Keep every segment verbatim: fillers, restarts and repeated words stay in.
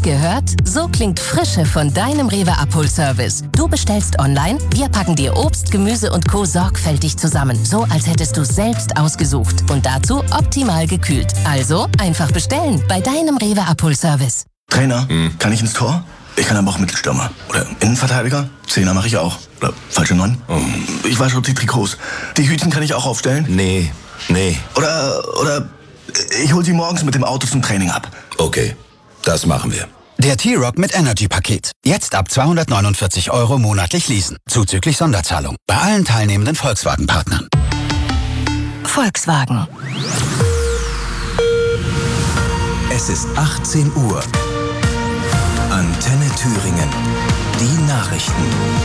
gehört? So klingt Frische von deinem Rewe Abholservice. Du bestellst online, wir packen dir Obst, Gemüse und Co. sorgfältig zusammen. So, als hättest du es selbst ausgesucht. Und dazu optimal gekühlt. Also einfach bestellen bei deinem Rewe Abholservice. Trainer, hm. kann ich ins Tor? Ich kann aber auch Mittelstürmer. Oder Innenverteidiger? Zehner mache ich auch. Oder falsche Neun? Oh. Ich wasche die Trikots. Die Hütchen kann ich auch aufstellen? Nee, nee. Oder, oder ich hol sie morgens mit dem Auto zum Training ab. Okay, das machen wir. Der T-Rock mit Energy-Paket. Jetzt ab zweihundertneunundvierzig Euro monatlich leasen. Zuzüglich Sonderzahlung. Bei allen teilnehmenden Volkswagen-Partnern. Volkswagen. Es ist achtzehn Uhr. Antenne Thüringen. Die Nachrichten.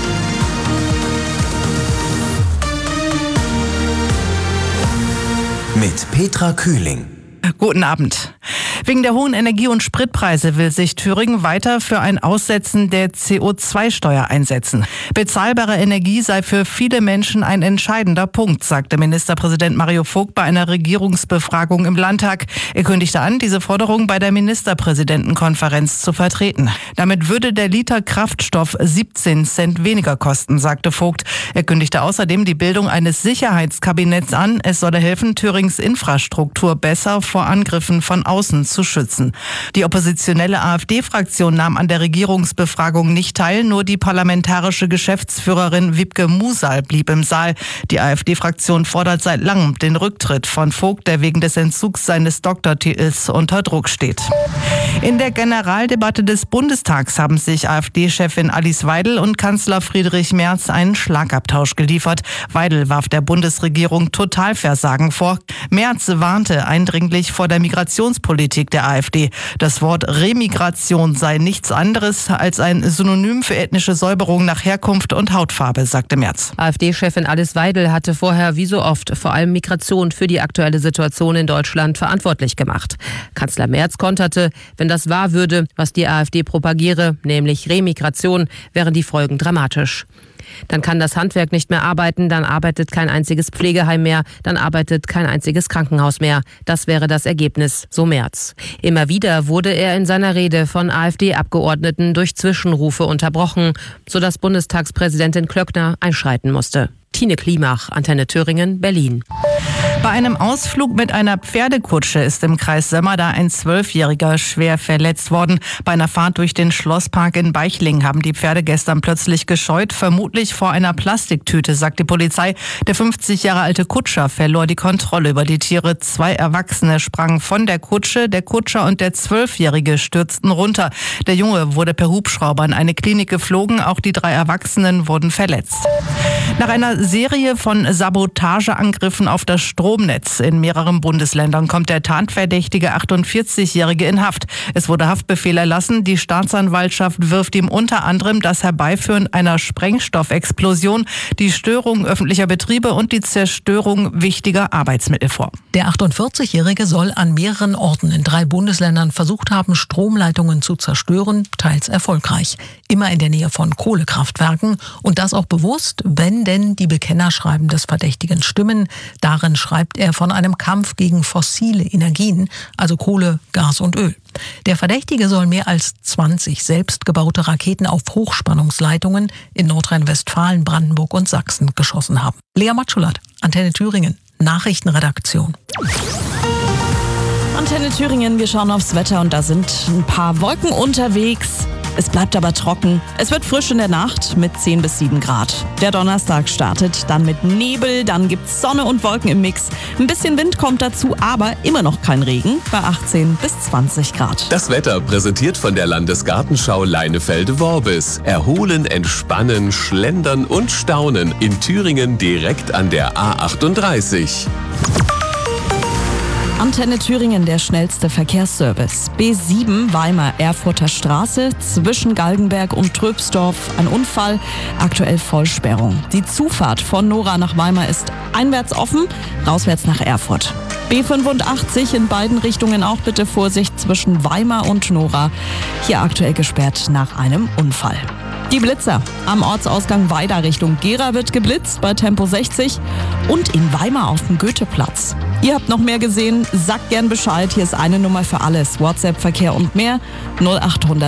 Mit Petra Kühling. Guten Abend. Wegen der hohen Energie- und Spritpreise will sich Thüringen weiter für ein Aussetzen der C O zwei Steuer einsetzen. Bezahlbare Energie sei für viele Menschen ein entscheidender Punkt, sagte Ministerpräsident Mario Vogt bei einer Regierungsbefragung im Landtag. Er kündigte an, diese Forderung bei der Ministerpräsidentenkonferenz zu vertreten. Damit würde der Liter Kraftstoff siebzehn Cent weniger kosten, sagte Vogt. Er kündigte außerdem die Bildung eines Sicherheitskabinetts an. Es solle helfen, Thürings Infrastruktur besser vor Angriffen von außen zu schützen. Die oppositionelle AfD-Fraktion nahm an der Regierungsbefragung nicht teil, nur die parlamentarische Geschäftsführerin Wiebke Musal blieb im Saal. Die AfD-Fraktion fordert seit langem den Rücktritt von Vogt, der wegen des Entzugs seines Doktortitels unter Druck steht. In der Generaldebatte des Bundestags haben sich AfD-Chefin Alice Weidel und Kanzler Friedrich Merz einen Schlagabtausch geliefert. Weidel warf der Bundesregierung Totalversagen vor. Merz warnte eindringlich vor der Migrationspolitik der AfD. Das Wort Remigration sei nichts anderes als ein Synonym für ethnische Säuberung nach Herkunft und Hautfarbe, sagte Merz. AfD-Chefin Alice Weidel hatte vorher wie so oft vor allem Migration für die aktuelle Situation in Deutschland verantwortlich gemacht. Kanzler Merz konterte, wenn das wahr würde, was die AfD propagiere, nämlich Remigration, wären die Folgen dramatisch. Dann kann das Handwerk nicht mehr arbeiten, dann arbeitet kein einziges Pflegeheim mehr, dann arbeitet kein einziges Krankenhaus mehr. Das wäre das Ergebnis, so Merz. Immer wieder wurde er in seiner Rede von AfD-Abgeordneten durch Zwischenrufe unterbrochen, sodass Bundestagspräsidentin Klöckner einschreiten musste. Tine Klimach, Antenne Thüringen, Berlin. Bei einem Ausflug mit einer Pferdekutsche ist im Kreis Sömmerda ein Zwölfjähriger schwer verletzt worden. Bei einer Fahrt durch den Schlosspark in Beichling haben die Pferde gestern plötzlich gescheut, vermutlich vor einer Plastiktüte, sagt die Polizei. Der fünfzig Jahre alte Kutscher verlor die Kontrolle über die Tiere. Zwei Erwachsene sprangen von der Kutsche, der Kutscher und der Zwölfjährige stürzten runter. Der Junge wurde per Hubschrauber in eine Klinik geflogen, auch die drei Erwachsenen wurden verletzt. Nach einer Serie von Sabotageangriffen auf das Stromnetz in mehreren Bundesländern kommt der tatverdächtige achtundvierzigjährige in Haft. Es wurde Haftbefehl erlassen. Die Staatsanwaltschaft wirft ihm unter anderem das Herbeiführen einer Sprengstoffexplosion, die Störung öffentlicher Betriebe und die Zerstörung wichtiger Arbeitsmittel vor. Der achtundvierzigjährige soll an mehreren Orten in drei Bundesländern versucht haben, Stromleitungen zu zerstören, teils erfolgreich. Immer in der Nähe von Kohlekraftwerken und das auch bewusst, wenn denn die Bekennerschreiben des Verdächtigen stimmen. Darin schreibt er von einem Kampf gegen fossile Energien, also Kohle, Gas und Öl. Der Verdächtige soll mehr als zwanzig selbstgebaute Raketen auf Hochspannungsleitungen in Nordrhein-Westfalen, Brandenburg und Sachsen geschossen haben. Lea Matschulat, Antenne Thüringen, Nachrichtenredaktion. Antenne Thüringen, wir schauen aufs Wetter und da sind ein paar Wolken unterwegs. Es bleibt aber trocken. Es wird frisch in der Nacht mit zehn bis sieben Grad. Der Donnerstag startet dann mit Nebel, dann gibt's Sonne und Wolken im Mix. Ein bisschen Wind kommt dazu, aber immer noch kein Regen bei achtzehn bis zwanzig Grad. Das Wetter präsentiert von der Landesgartenschau Leinefelde-Worbis. Erholen, entspannen, schlendern und staunen in Thüringen direkt an der A achtunddreißig. Antenne Thüringen, der schnellste Verkehrsservice. B sieben Weimar-Erfurter Straße zwischen Galgenberg und Tröpsdorf. Ein Unfall, aktuell Vollsperrung. Die Zufahrt von Nora nach Weimar ist einwärts offen, rauswärts nach Erfurt. B fünfundachtzig in beiden Richtungen auch bitte Vorsicht zwischen Weimar und Nora. Hier aktuell gesperrt nach einem Unfall. Die Blitzer. Am Ortsausgang Weida Richtung Gera wird geblitzt bei Tempo sechzig und in Weimar auf dem Goetheplatz. Ihr habt noch mehr gesehen? Sagt gern Bescheid. Hier ist eine Nummer für alles. WhatsApp, Verkehr und mehr. null acht hundert